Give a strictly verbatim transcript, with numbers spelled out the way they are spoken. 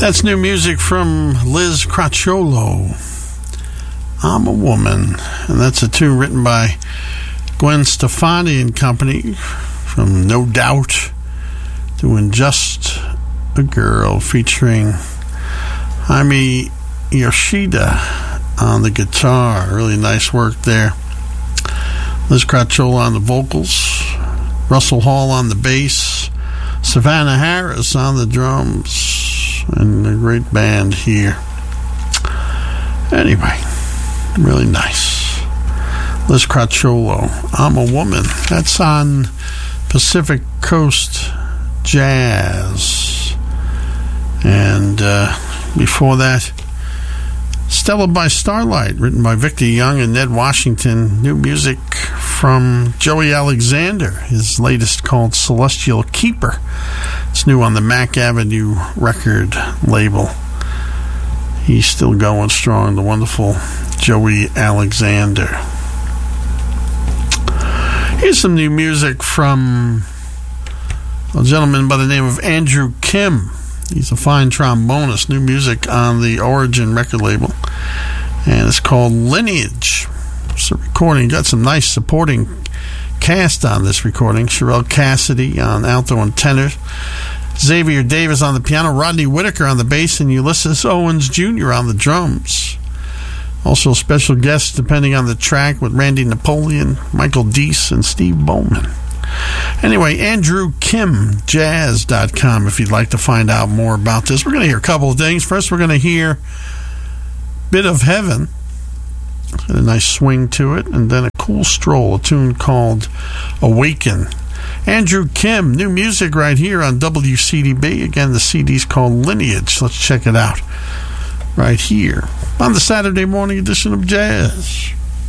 That's new music from Liz Cracciolo. I'm a Woman. And that's a tune written by Gwen Stefani and company from No Doubt, doing Just a Girl, featuring Jaime Yoshida on the guitar. Really nice work there. Liz Cracciolo on the vocals, Russell Hall on the bass, Savannah Harris on the drums, and a great band here. Anyway, really nice. Liz Cracciolo, I'm a Woman. That's on Pacific Coast Jazz. And uh, before that, Stella by Starlight, written by Victor Young and Ned Washington. New music from Joey Alexander, his latest called Celestial Keeper. It's new on the Mack Avenue record label. He's still going strong, the wonderful Joey Alexander. Here's some new music from a gentleman by the name of Andrew Kim. He's a fine trombonist. New music on the Origin record label, and it's called Lineage. It's a recording. Got some nice supporting cast on this recording. Sherelle Cassidy on alto and tenor, Xavier Davis on the piano, Rodney Whitaker on the bass, and Ulysses Owens Junior on the drums. Also special guests depending on the track with Randy Napoleon, Michael Deese, and Steve Bowman. Anyway, Andrew Kim Jazz dot com if you'd like to find out more about this. We're going to hear a couple of things. First, we're going to hear Bit of Heaven, a nice swing to it, and then a cool stroll, a tune called Awaken. Andrew Kim, new music right here on W C D B. Again, the C D's called Lineage. Let's check it out right here on the Saturday morning edition of Jazz.